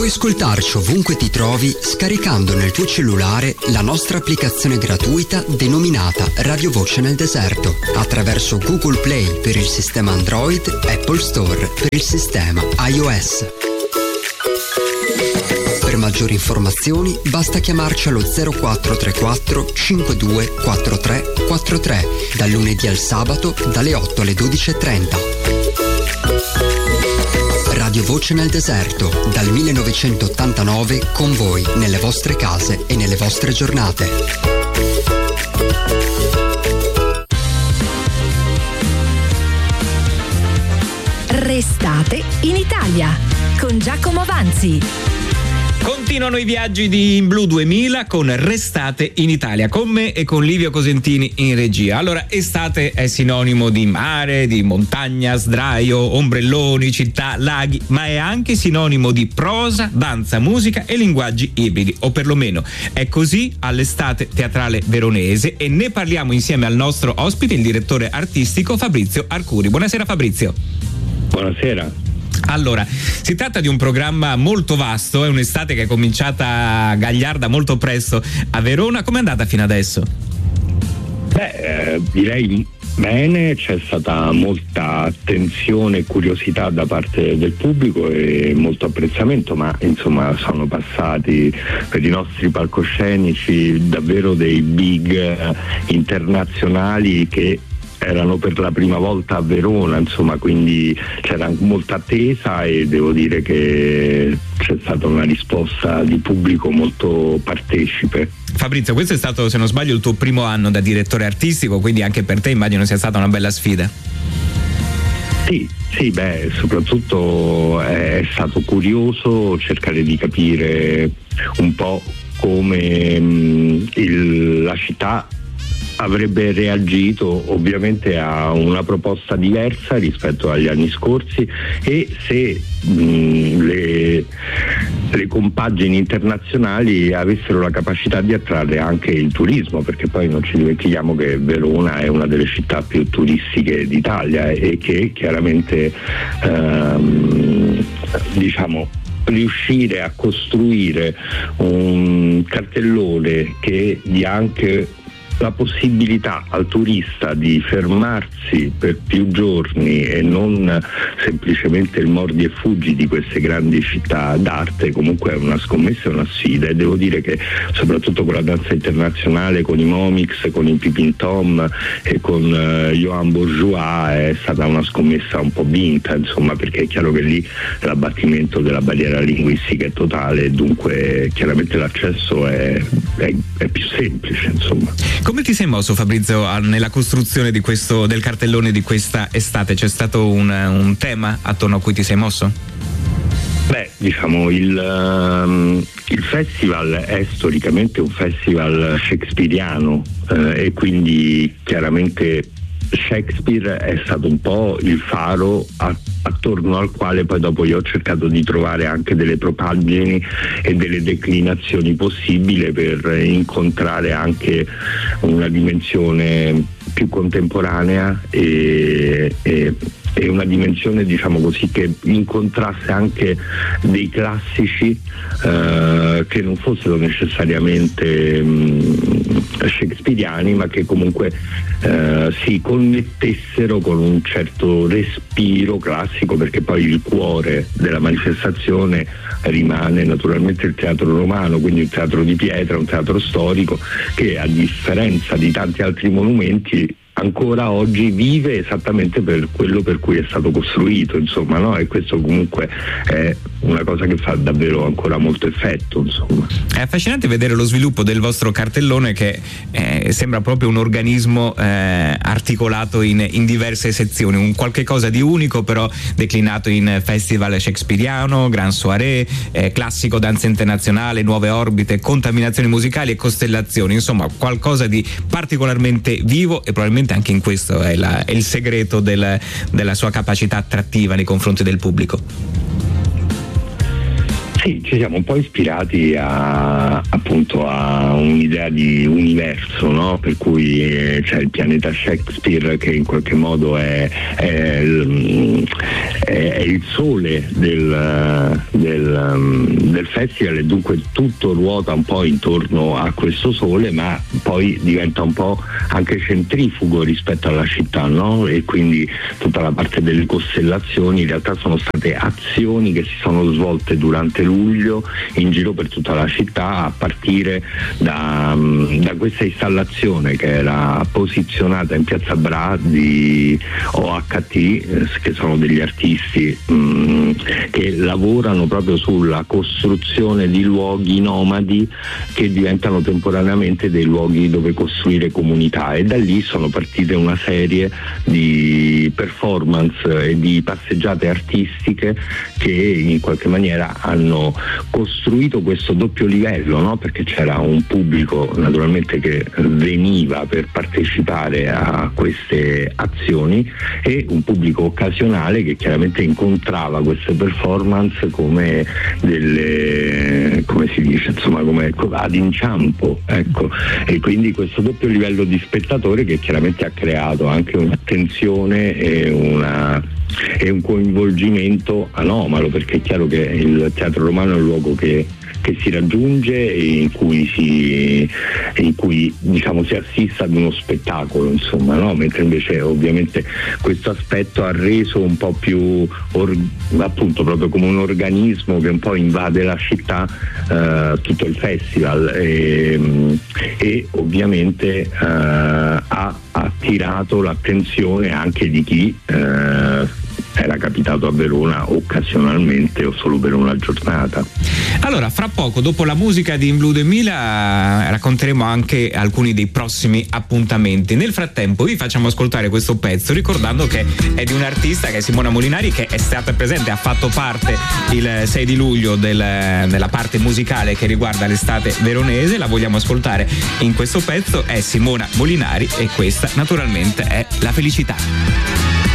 Puoi ascoltarci ovunque ti trovi scaricando nel tuo cellulare la nostra applicazione gratuita denominata Radio Voce nel Deserto attraverso Google Play per il sistema Android, Apple Store per il sistema iOS. Per maggiori informazioni basta chiamarci allo 0434 52 43 43 dal lunedì al sabato dalle 8 alle 12:30. Radio Voce nel Deserto, dal 1989 con voi nelle vostre case e nelle vostre giornate. Restate in Italia con Giacomo Avanzi. Continuano i viaggi di In Blu 2000 con Restate in Italia, con me e con Livio Cosentini in regia. Allora, estate è sinonimo di mare, di montagna, sdraio, ombrelloni, città, laghi, ma è anche sinonimo di prosa, danza, musica e linguaggi ibridi, o perlomeno è così all'estate teatrale veronese, e ne parliamo insieme al nostro ospite, il direttore artistico Fabrizio Arcuri. Buonasera Fabrizio. Buonasera. Allora, si tratta di un programma molto vasto, è un'estate che è cominciata gagliarda molto presto a Verona. Com'è andata fino adesso? Direi bene, c'è stata molta attenzione e curiosità da parte del pubblico e molto apprezzamento, ma insomma sono passati per i nostri palcoscenici davvero dei big internazionali che erano per la prima volta a Verona, insomma, quindi c'era molta attesa e devo dire che c'è stata una risposta di pubblico molto partecipe. Fabrizio, questo è stato, se non sbaglio, il tuo primo anno da direttore artistico, quindi anche per te immagino sia stata una bella sfida. Sì, soprattutto è stato curioso cercare di capire un po' come la città avrebbe reagito ovviamente a una proposta diversa rispetto agli anni scorsi, e se le compagini internazionali avessero la capacità di attrarre anche il turismo, perché poi non ci dimentichiamo che Verona è una delle città più turistiche d'Italia e che chiaramente riuscire a costruire un cartellone che dia anche la possibilità al turista di fermarsi per più giorni e non semplicemente il mordi e fuggi di queste grandi città d'arte, comunque è una scommessa e una sfida, e devo dire che soprattutto con la danza internazionale, con i Momix, con i Pipin Tom e con Johan Bourgeois è stata una scommessa un po' vinta, insomma, perché è chiaro che lì l'abbattimento della barriera linguistica è totale e dunque chiaramente l'accesso è più semplice, insomma. Come ti sei mosso, Fabrizio, nella costruzione del cartellone di questa estate? C'è stato un tema attorno a cui ti sei mosso? Il festival è storicamente un festival shakespeariano e quindi chiaramente Shakespeare è stato un po' il faro attorno al quale poi dopo io ho cercato di trovare anche delle propaggini e delle declinazioni possibili per incontrare anche una dimensione più contemporanea e una dimensione, diciamo così, che incontrasse anche dei classici che non fossero necessariamente shakespeariani, ma che comunque si connettessero con un certo respiro classico, perché poi il cuore della manifestazione rimane naturalmente il teatro romano, quindi un teatro di pietra, un teatro storico che, a differenza di tanti altri monumenti, ancora oggi vive esattamente per quello per cui è stato costruito, insomma, no? E questo comunque è una cosa che fa davvero ancora molto effetto, insomma. È affascinante vedere lo sviluppo del vostro cartellone, che sembra proprio un organismo articolato in diverse sezioni, un qualche cosa di unico però declinato in festival shakespeariano, Grand Soirée, classico danza internazionale, nuove orbite, contaminazioni musicali e costellazioni, insomma qualcosa di particolarmente vivo, e probabilmente anche in questo è il segreto della sua capacità attrattiva nei confronti del pubblico. Sì, ci siamo un po' ispirati appunto a un'idea di universo, no? Per cui c'è il pianeta Shakespeare che in qualche modo è il sole del festival, e dunque tutto ruota un po' intorno a questo sole, ma poi diventa un po' anche centrifugo rispetto alla città, no? E quindi tutta la parte delle costellazioni in realtà sono state azioni che si sono svolte durante luglio in giro per tutta la città, a partire da questa installazione che era posizionata in piazza Bra di OHT, che sono degli artisti che lavorano proprio sulla costruzione di luoghi nomadi che diventano temporaneamente dei luoghi dove costruire comunità, e da lì sono partite una serie di performance e di passeggiate artistiche che in qualche maniera hanno costruito questo doppio livello, no? Perché c'era un pubblico naturalmente che veniva per partecipare a queste azioni e un pubblico occasionale che chiaramente incontrava queste performance come delle, come si dice, insomma, come ad inciampo, ecco. E quindi questo doppio livello di spettatore che chiaramente ha creato anche un'attenzione e un coinvolgimento anomalo, perché è chiaro che il Teatro Romano è un luogo che si raggiunge e in cui diciamo si assista ad uno spettacolo, insomma, no? Mentre invece ovviamente questo aspetto ha reso un po' più appunto proprio come un organismo che un po' invade la città, tutto il festival, e ovviamente ha attirato l'attenzione anche di chi era capitato a Verona occasionalmente o solo per una giornata. Allora, fra poco, dopo la musica di In Blu 2000, racconteremo anche alcuni dei prossimi appuntamenti. Nel frattempo vi facciamo ascoltare questo pezzo, ricordando che è di un'artista che è Simona Molinari, che è stata presente, ha fatto parte il 6 di luglio della parte musicale che riguarda l'estate veronese. La vogliamo ascoltare in questo pezzo, è Simona Molinari e questa naturalmente è La Felicità.